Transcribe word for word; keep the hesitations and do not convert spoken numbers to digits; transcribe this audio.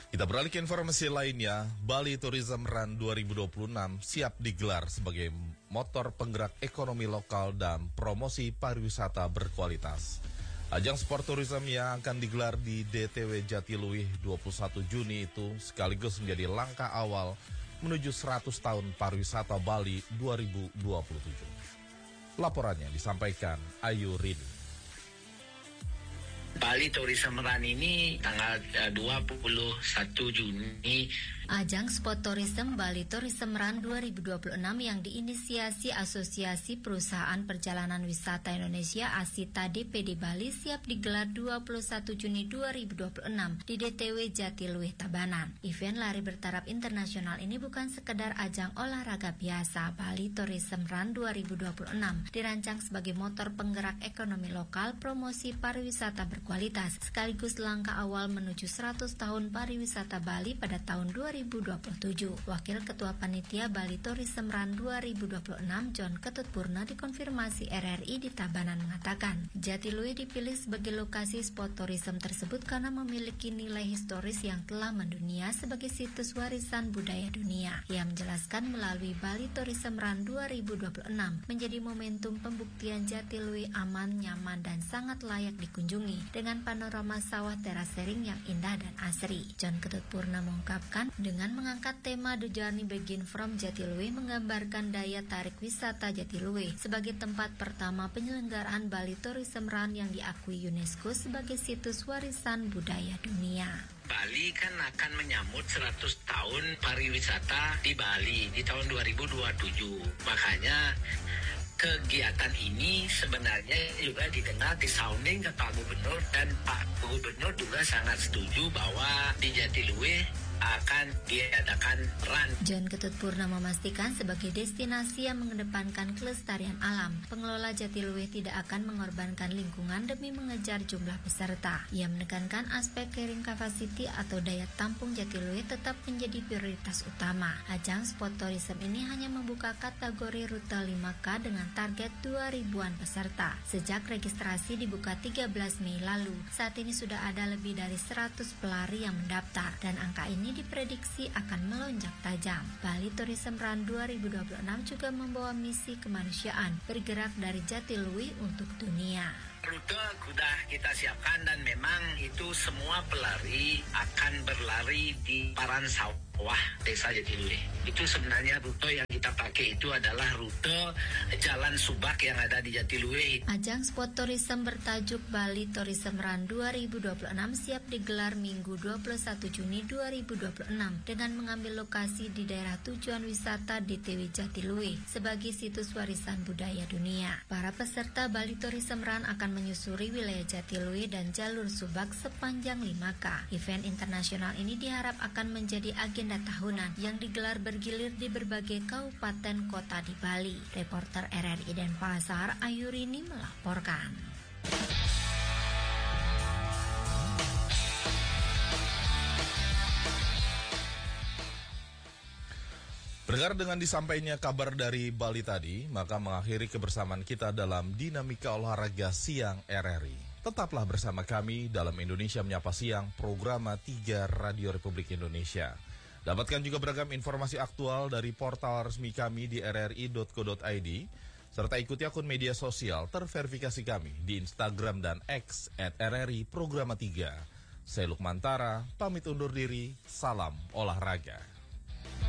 Kita beralih ke informasi lainnya, Bali Tourism Run dua ribu dua puluh enam siap digelar sebagai motor penggerak ekonomi lokal dan promosi pariwisata berkualitas. Ajang sport tourism yang akan digelar di D T W Jatiluwih dua puluh satu Juni itu sekaligus menjadi langkah awal menuju seratus tahun pariwisata Bali dua ribu dua puluh tujuh. Laporannya disampaikan Ayu Rini. Bali Tourism Run ini tanggal dua puluh satu Juni. Ajang Sport Tourism Bali Tourism Run dua ribu dua puluh enam yang diinisiasi Asosiasi Perusahaan Perjalanan Wisata Indonesia Asita D P D Bali siap digelar dua puluh satu Juni dua ribu dua puluh enam di D T W Jatiluwih Tabanan. Event lari bertaraf internasional ini bukan sekedar ajang olahraga biasa. Bali Tourism Run dua ribu dua puluh enam dirancang sebagai motor penggerak ekonomi lokal, promosi pariwisata berkualitas, sekaligus langkah awal menuju seratus tahun pariwisata Bali pada tahun dua ribu dua puluh tujuh. Wakil Ketua Panitia Bali Tourism Run dua ribu dua puluh enam John Ketut Purna dikonfirmasi R R I di Tabanan mengatakan, Jatiluwih dipilih sebagai lokasi spot tourism tersebut karena memiliki nilai historis yang telah mendunia sebagai situs warisan budaya dunia. Ia menjelaskan melalui Bali Tourism Run dua ribu dua puluh enam menjadi momentum pembuktian Jatiluwih aman, nyaman, dan sangat layak dikunjungi dengan panorama sawah terasering yang indah dan asri. John Ketut Purna mengungkapkan, dengan mengangkat tema The Journey Begin From Jatiluwih menggambarkan daya tarik wisata Jatiluwih sebagai tempat pertama penyelenggaraan Bali Tourism Run yang diakui UNESCO sebagai situs warisan budaya dunia. Bali kan akan menyambut seratus tahun pariwisata di Bali di tahun dua ribu dua puluh tujuh. Makanya kegiatan ini sebenarnya juga didengar, disounding ke Pak Gubernur, dan Pak Gubernur juga sangat setuju bahwa di Jatiluwih akan diadakan run. John Ketut Purna memastikan sebagai destinasi yang mengedepankan kelestarian alam, pengelola Jatiluwih tidak akan mengorbankan lingkungan demi mengejar jumlah peserta. Ia menekankan aspek carrying capacity atau daya tampung Jatiluwih tetap menjadi prioritas utama. Ajang sport tourism ini hanya membuka kategori rute lima K dengan target dua ribuan peserta. Sejak registrasi dibuka tiga belas Mei lalu, saat ini sudah ada lebih dari seratus pelari yang mendaftar dan angka ini diprediksi akan melonjak tajam. Bali Tourism Run dua ribu dua puluh enam juga membawa misi kemanusiaan, bergerak dari Jatiluwih untuk dunia. Rute sudah kita siapkan dan memang itu semua pelari akan berlari di Paransawah, Desa Jatiluwih. Itu sebenarnya rute yang kita pakai itu adalah rute Jalan Subak yang ada di Jatiluwih. Ajang sport tourism bertajuk Bali Tourism Run dua ribu dua puluh enam siap digelar Minggu dua puluh satu Juni dua ribu dua puluh enam dengan mengambil lokasi di daerah tujuan wisata D T W Jatiluwih sebagai situs warisan budaya dunia. Para peserta Bali Tourism Run akan menyusuri wilayah Jatiluwih dan jalur Subak sepanjang lima K. Event internasional ini diharap akan menjadi agenda tahunan yang digelar bergilir di berbagai kabupaten kota di Bali. Reporter R R I Denpasar, Ayu Rini melaporkan. Berdengar dengan disampaikannya kabar dari Bali tadi, maka mengakhiri kebersamaan kita dalam Dinamika Olahraga Siang R R I. Tetaplah bersama kami dalam Indonesia Menyapa Siang, program tiga Radio Republik Indonesia. Dapatkan juga beragam informasi aktual dari portal resmi kami di r r i dot co dot i d, serta ikuti akun media sosial terverifikasi kami di Instagram dan X at R R I Programa tiga. Saya Lukman Tara, pamit undur diri, salam olahraga.